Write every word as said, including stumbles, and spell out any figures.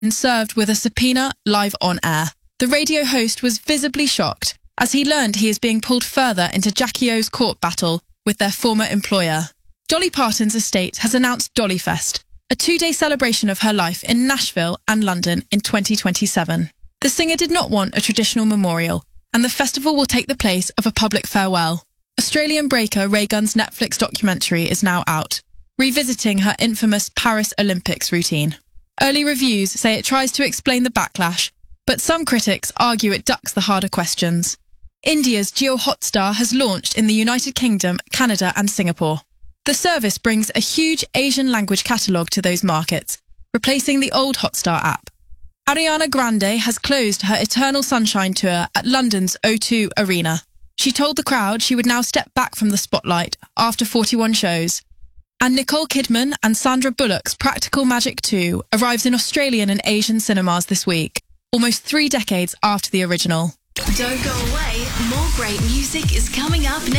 and served with a subpoena live on air. The radio host was visibly shocked as he learned he is being pulled further into Jackie O's court battle with their former employer. Dolly Parton's estate has announced Dollyfest, a two-day celebration of her life in Nashville and London in twenty twenty-seven. The singer did not want a traditional memorial, and the festival will take the place of a public farewell. Australian breaker Ray Gunn's Netflix documentary is now out, revisiting her infamous Paris Olympics routine. Early reviews say it tries to explain the backlash, but some critics argue it ducks the harder questions. India's Jio Hotstar has launched in the United Kingdom, Canada and Singapore. The service brings a huge Asian language catalogue to those markets, replacing the old Hotstar app. Ariana Grande has closed her Eternal Sunshine tour at London's O two Arena. She told the crowd she would now step back from the spotlight after forty-one shows. And Nicole Kidman and Sandra Bullock's Practical Magic two arrives in Australian and Asian cinemas this week, almost three decades after the original. Don't go away, more great music is coming up next.